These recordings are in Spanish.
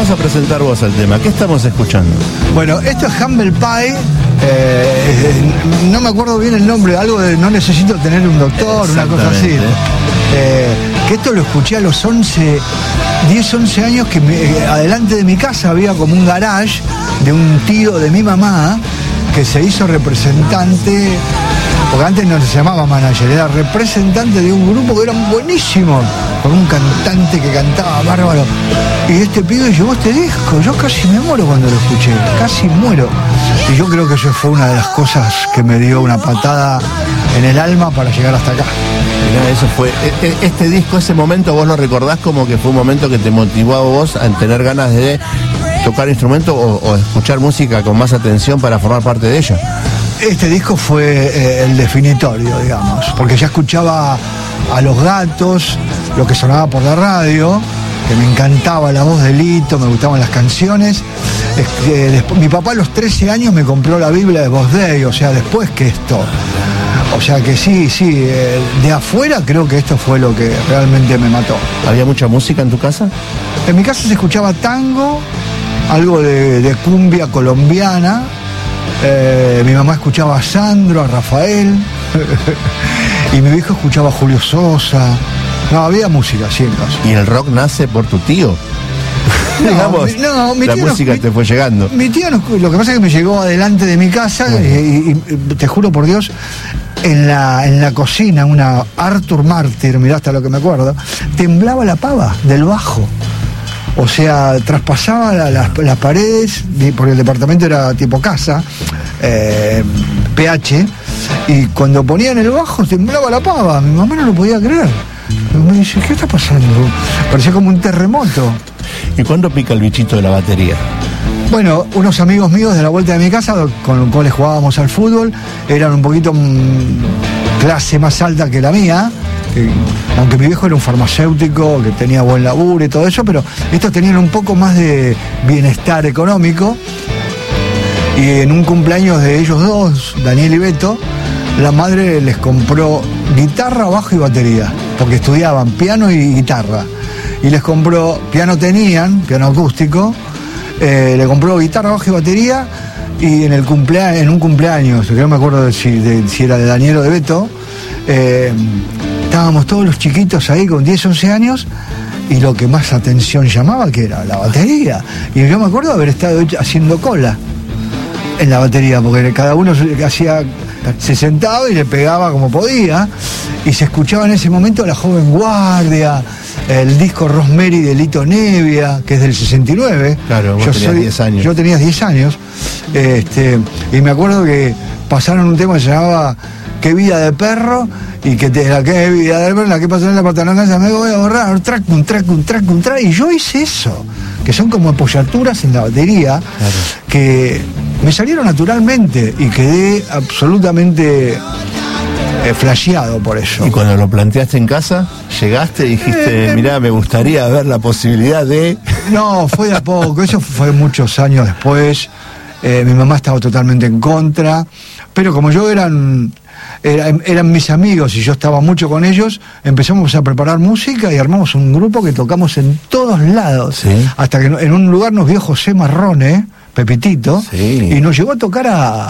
vas a presentar vos el tema. ¿Qué estamos escuchando? Bueno, esto es Humble Pie. No me acuerdo bien el nombre, algo de no necesito tener un doctor, una cosa así. Que esto lo escuché a los 10, 11 años, que adelante de mi casa había como un garage de un tío de mi mamá que se hizo representante, porque antes no se llamaba manager, era representante de un grupo que eran buenísimos, con un cantante que cantaba bárbaro. Y este pibe llevó este disco, yo casi me muero cuando lo escuché, casi muero. Y yo creo que eso fue una de las cosas que me dio una patada en el alma para llegar hasta acá. Mirá, eso fue, este disco, ese momento, ¿vos lo recordás como que fue un momento que te motivó a vos a tener ganas de tocar instrumento o escuchar música con más atención para formar parte de ella? Este disco fue el definitorio, digamos, porque ya escuchaba a Los Gatos, lo que sonaba por la radio, que me encantaba la voz de Lito, me gustaban las canciones. Mi papá a los 13 años me compró la Biblia de Boss Day, o sea, después que esto. O sea que sí, de afuera creo que esto fue lo que realmente me mató. ¿Había mucha música en tu casa? En mi casa se escuchaba tango, algo de cumbia colombiana. Mi mamá escuchaba a Sandro, a Rafael. Y mi viejo escuchaba a Julio Sosa. No, había música, sí, en casa. ¿Y el rock nace por tu tío? Digamos, mi la tío música te fue llegando. Mi tío, lo que pasa es que me llegó adelante de mi casa, y te juro por Dios, en la cocina, una Arthur Mártir, mirá hasta lo que me acuerdo, temblaba la pava del bajo. O sea, traspasaba las paredes, porque el departamento era tipo casa, PH, y cuando ponían el bajo temblaba la pava. Mi mamá no lo podía creer. Me dice, ¿qué está pasando? Parecía como un terremoto. ¿Y cuándo pica el bichito de la batería? Bueno, unos amigos míos de la vuelta de mi casa, con los cuales jugábamos al fútbol, eran un poquito clase más alta que la mía, aunque mi viejo era un farmacéutico que tenía buen laburo y todo eso, pero estos tenían un poco más de bienestar económico. Y en un cumpleaños de ellos dos, Daniel y Beto, la madre les compró guitarra, bajo y batería, porque estudiaban piano y guitarra. Y les compró, piano acústico, le compró guitarra, bajo y batería, y en un cumpleaños, que no me acuerdo si era de Daniel o de Beto, estábamos todos los chiquitos ahí con 10, 11 años, y lo que más atención llamaba, que era la batería. Y yo me acuerdo de haber estado haciendo cola en la batería, porque cada uno se sentaba y le pegaba como podía, y se escuchaba en ese momento La Joven Guardia, el disco Rosemary de Lito Nevia, que es del 69. Claro, vos tenías 10 años. Yo tenía 10 años, y me acuerdo que pasaron un tema que se llamaba Qué vida de perro, y que qué vida de perro, la que pasó en la patananga, me voy a borrar, un track, y yo hice eso, que son como apoyaturas en la batería, claro, que me salieron naturalmente, y quedé absolutamente flasheado por eso. ¿Y cuando lo planteaste en casa, llegaste y dijiste, mirá, me gustaría ver la posibilidad de...? No, fue de a poco, eso fue muchos años después. Mi mamá estaba totalmente en contra, pero como yo eran mis amigos y yo estaba mucho con ellos, empezamos a preparar música y armamos un grupo que tocamos en todos lados. ¿Sí? Hasta que en un lugar nos vio José Marrone, Pepitito, sí, y nos llevó a tocar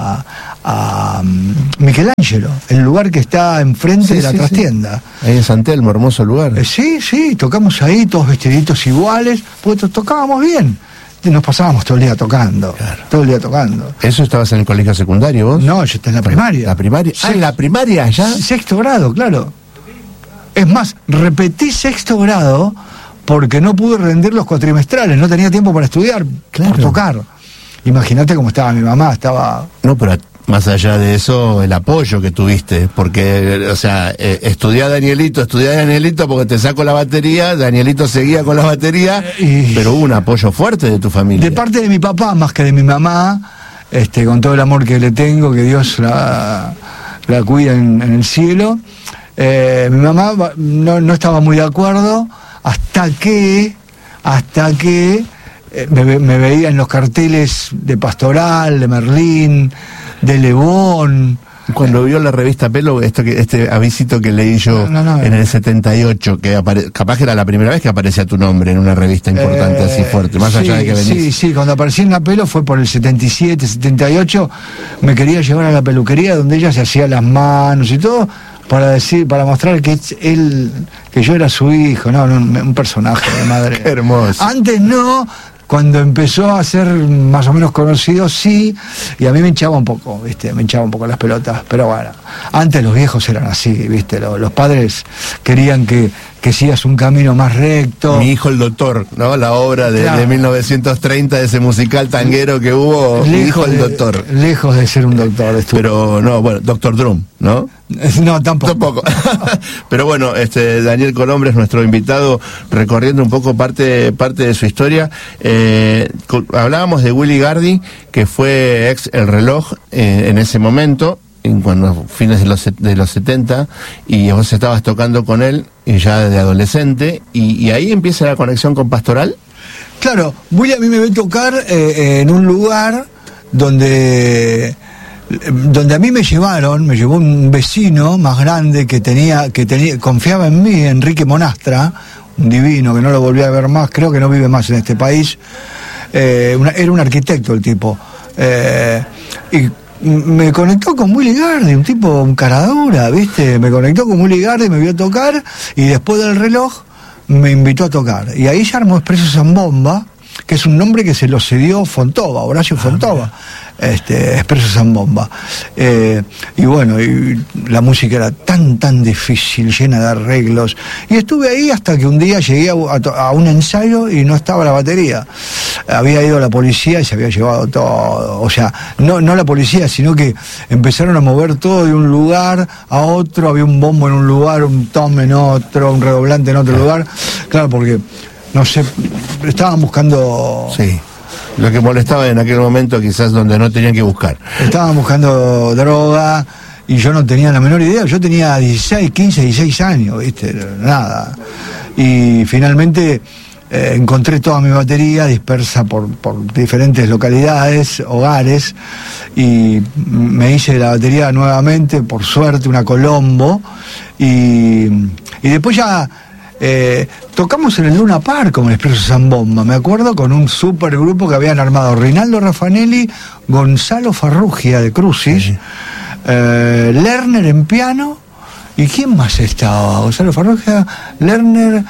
a Michelangelo, el lugar que está enfrente de la trastienda. Ahí en San Telmo, hermoso lugar. Sí, tocamos ahí, todos vestiditos iguales, porque tocábamos bien. Nos pasábamos todo el día tocando, claro, todo el día tocando. ¿Eso estabas en el colegio secundario vos? No, yo estaba en la primaria. ¿La primaria? ¿En la primaria ya? Sexto grado, claro. Es más, repetí sexto grado porque no pude rendir los cuatrimestrales, no tenía tiempo para estudiar, claro, por tocar. Imagínate cómo estaba mi mamá, estaba... No, pero más allá de eso, el apoyo que tuviste, porque, o sea, estudiá Danielito porque te saco la batería, Danielito seguía con la batería, pero hubo un apoyo fuerte de tu familia. De parte de mi papá, más que de mi mamá, con todo el amor que le tengo, que Dios la cuida en el cielo. Mi mamá no estaba muy de acuerdo, hasta que me veía en los carteles de Pastoral, de Merlín, de Lebón, Cuando vio la revista Pelo, este avisito que leí yo en el 78, que capaz que era la primera vez que aparecía tu nombre en una revista importante así fuerte, más allá de que venís. Sí, cuando aparecí en la Pelo fue por el 77, 78, me quería llevar a la peluquería donde ella se hacía las manos y todo, para mostrar que que yo era su hijo, un personaje de madre. Qué hermoso. Antes no. Cuando empezó a ser más o menos conocido, sí, y a mí me hinchaba un poco, ¿viste? Me hinchaba un poco las pelotas, pero bueno, antes los viejos eran así, ¿viste? Los padres querían que sigas un camino más recto. Mi hijo el doctor, ¿no? La obra de 1930, de ese musical tanguero que hubo, Mi hijo el doctor. Lejos de ser un doctor. Pero no, bueno, Doctor Drum, ¿no? No, tampoco. Pero bueno, Daniel Colombre es nuestro invitado, recorriendo un poco parte de su historia. Hablábamos de Willy Gardi, que fue ex El Reloj en ese momento, cuando fines de los 70, y vos estabas tocando con él ya desde adolescente, y ahí empieza la conexión con Pastoral. Claro, Willy a mí me ve tocar en un lugar donde a mí me llevó un vecino más grande que confiaba en mí, Enrique Monastra, un divino que no lo volví a ver más, creo que no vive más en este país. Era un arquitecto el tipo, y me conectó con Willy Gardi, un tipo, un caradura, ¿viste? Me conectó con Willy Gardi, me vio tocar, y después del Reloj me invitó a tocar, y ahí se armó Expreso Zambomba, que es un nombre que se lo cedió Fontova, Horacio Fontova, Expreso Zambomba. Y bueno, y la música era tan difícil, llena de arreglos, y estuve ahí hasta que un día llegué a un ensayo y no estaba la batería. Había ido la policía y se había llevado todo, o sea, no la policía, sino que empezaron a mover todo de un lugar a otro, había un bombo en un lugar, un tom en otro, un redoblante en otro lugar, claro, porque no sé, estaban buscando... Sí, lo que molestaba en aquel momento quizás donde no tenían que buscar. Estaban buscando droga y yo no tenía la menor idea. Yo tenía 16, 15, 16 años, ¿viste? Nada. Y finalmente encontré toda mi batería dispersa por diferentes localidades, hogares, y me hice la batería nuevamente, por suerte, una Colombo, y después ya... tocamos en el Luna Park con el Expreso Zambomba, me acuerdo, con un super grupo que habían armado Rinaldo Raffanelli, Gonzalo Farrugia de Crucis, sí. Lerner en piano, ¿y quién más estaba? Gonzalo Farrugia, Lerner,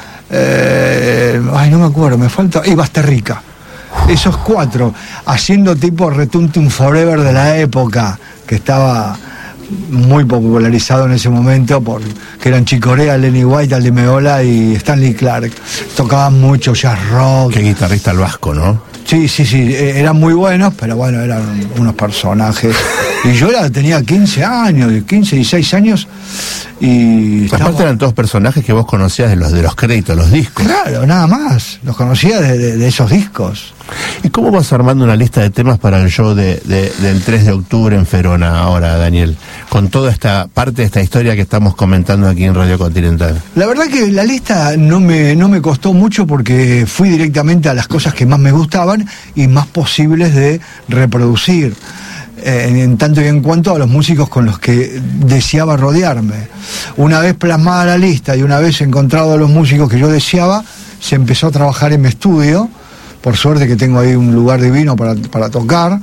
no me acuerdo, me falta, y Basterrica. Esos cuatro, haciendo tipo Retuntum Forever de la época, que estaba muy popularizado en ese momento, que eran Chicorea, Lenny White, Aldi Meola y Stanley Clarke. Tocaban mucho jazz rock. Qué guitarrista el vasco, ¿no? Sí, eran muy buenos, pero bueno, eran unos personajes. Y yo tenía 15 años, 15, 16 años, y... Aparte eran todos personajes que vos conocías de los créditos, los discos. Claro, nada más, los conocía de esos discos. ¿Y cómo vas armando una lista de temas para el show del 3 de octubre en Ferona ahora, Daniel? Con toda esta parte de esta historia que estamos comentando aquí en Radio Continental. La verdad que la lista no me costó mucho, porque fui directamente a las cosas que más me gustaban y más posibles de reproducir. En tanto y en cuanto a los músicos con los que deseaba rodearme. Una vez plasmada la lista y una vez encontrado a los músicos que yo deseaba, se empezó a trabajar en mi estudio. Por suerte que tengo ahí un lugar divino para tocar.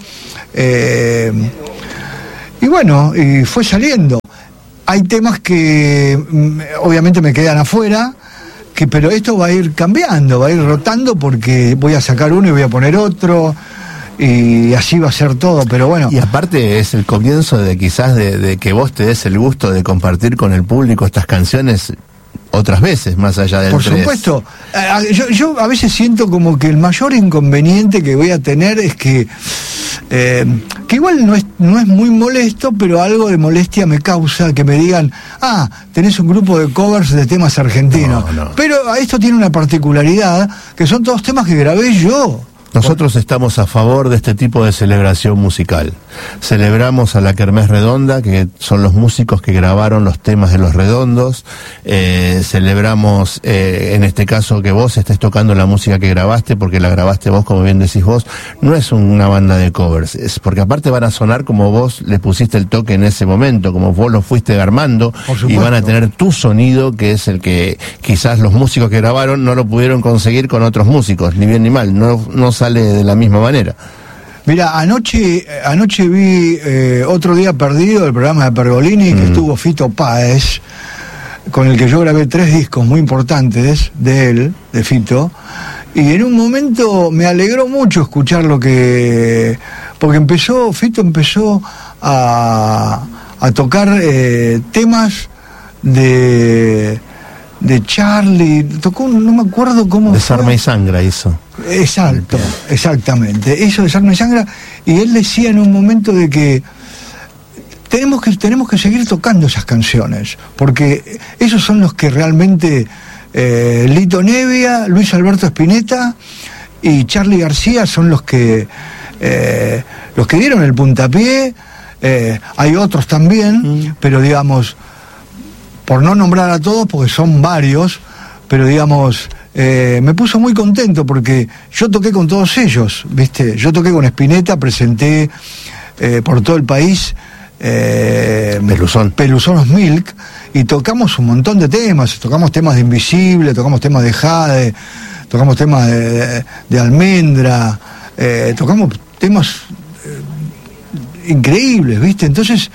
Y bueno, y fue saliendo. Hay temas que obviamente me quedan afuera, pero esto va a ir cambiando, va a ir rotando, porque voy a sacar uno y voy a poner otro, y así va a ser todo, pero bueno. Y aparte es el comienzo de quizás de que vos te des el gusto de compartir con el público estas canciones otras veces, más allá del 3. Por supuesto. Yo a veces siento como que el mayor inconveniente que voy a tener es que igual no es muy molesto, pero algo de molestia me causa que me digan: tenés un grupo de covers de temas argentinos. No. Pero esto tiene una particularidad, que son todos temas que grabé yo. Nosotros estamos a favor de este tipo de celebración musical. Celebramos a la Kermés Redonda, que son los músicos que grabaron los temas de Los Redondos. Celebramos, en este caso, que vos estés tocando la música que grabaste, porque la grabaste vos, como bien decís vos. No es una banda de covers, es porque aparte van a sonar como vos le pusiste el toque en ese momento, como vos lo fuiste armando, y van a tener tu sonido, que es el que quizás los músicos que grabaron no lo pudieron conseguir con otros músicos, ni bien ni mal, no sale de la misma manera. Mira, anoche vi Otro Día Perdido, el programa de Pergolini, que estuvo Fito Páez, con el que yo grabé 3 discos muy importantes de él, de Fito, y en un momento me alegró mucho escuchar porque Fito empezó a tocar temas de Charlie, tocó, no me acuerdo cómo. Desarma y Sangra hizo. Exacto, exactamente, eso, Desarma y Sangra, y él decía en un momento de que tenemos que seguir tocando esas canciones, porque esos son los que realmente Lito Nevia, Luis Alberto Spinetta y Charly García son los que dieron el puntapié. Hay otros también, pero digamos, por no nombrar a todos, porque son varios, pero digamos, me puso muy contento porque yo toqué con todos ellos, ¿viste? Yo toqué con Spinetta, presenté por todo el país Pelusonos Milk, y tocamos un montón de temas, tocamos temas de Invisible, tocamos temas de Jade, tocamos temas de Almendra, tocamos temas increíbles, ¿viste? Entonces,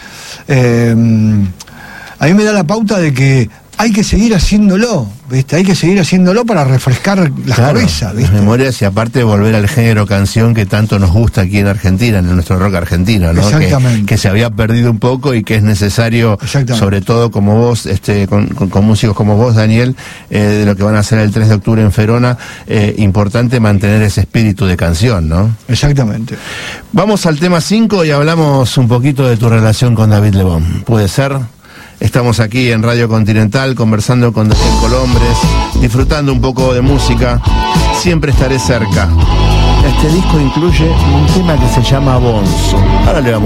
a mí me da la pauta de que hay que seguir haciéndolo, ¿viste? Hay que seguir haciéndolo para refrescar las cabezas, ¿viste? Las memorias, y aparte volver al género canción que tanto nos gusta aquí en Argentina, en nuestro rock argentino, ¿no? Exactamente. Que se había perdido un poco y que es necesario, sobre todo como vos, con músicos como vos, Daniel, de lo que van a hacer el 3 de octubre en Ferona, importante mantener ese espíritu de canción, ¿no? Exactamente. Vamos al tema 5 y hablamos un poquito de tu relación con David Lebón. ¿Puede ser? Estamos aquí en Radio Continental conversando con Daniel Colombres, disfrutando un poco de música. Siempre estaré cerca. Este disco incluye un tema que se llama Bonzo. Ahora le vamos